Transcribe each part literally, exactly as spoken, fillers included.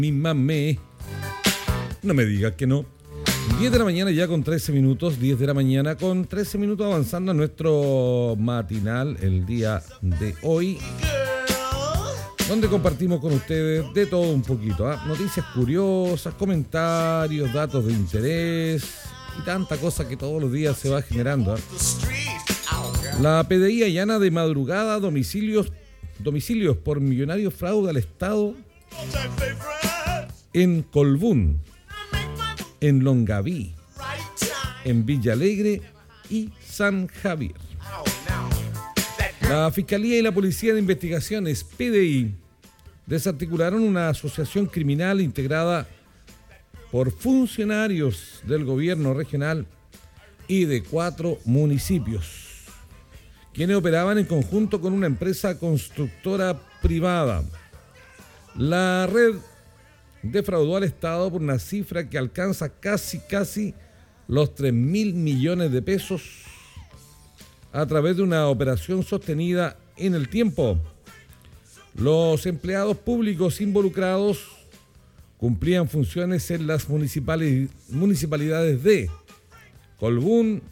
Mi mamé. No me digas que no. diez de la mañana ya con trece minutos, diez de la mañana con trece minutos, avanzando a nuestro matinal el día de hoy, donde compartimos con ustedes de todo un poquito, ¿eh? Noticias curiosas, comentarios, datos de interés y tanta cosa que todos los días se va generando, ¿eh? La P D I allana de madrugada domicilios, domicilios por millonario fraude al Estado en Colbún, en Longaví, en Villa Alegre y San Javier. La Fiscalía y la Policía de Investigaciones, P D I, desarticularon una asociación criminal integrada por funcionarios del gobierno regional y de cuatro municipios, quienes operaban en conjunto con una empresa constructora privada. La red defraudó al Estado por una cifra que alcanza casi, casi los tres mil millones de pesos a través de una operación sostenida en el tiempo. Los empleados públicos involucrados cumplían funciones en las municipalidades de Colbún,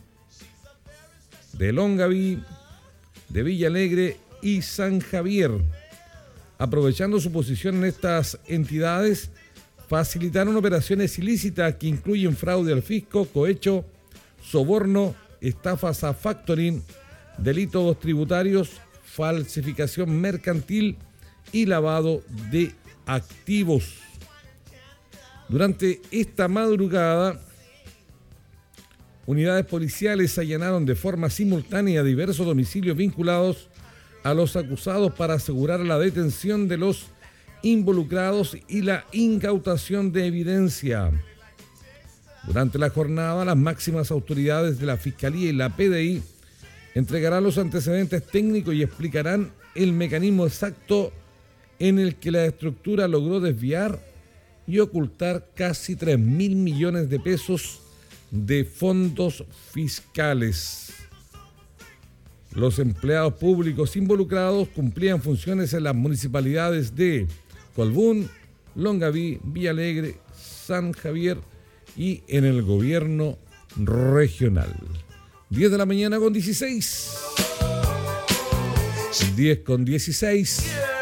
de Longaví, de Villa Alegre y San Javier. Aprovechando su posición en estas entidades, facilitaron operaciones ilícitas que incluyen fraude al fisco, cohecho, soborno, estafas a factoring, delitos tributarios, falsificación mercantil y lavado de activos. Durante esta madrugada, unidades policiales allanaron de forma simultánea diversos domicilios vinculados a los acusados para asegurar la detención de los involucrados y la incautación de evidencia. Durante la jornada, las máximas autoridades de la Fiscalía y la P D I entregarán los antecedentes técnicos y explicarán el mecanismo exacto en el que la estructura logró desviar y ocultar casi tres mil millones de pesos de fondos fiscales. Los empleados públicos involucrados cumplían funciones en las municipalidades de Colbún, Longaví, Villa Alegre, San Javier y en el gobierno regional. diez de la mañana con dieciséis. diez con dieciséis.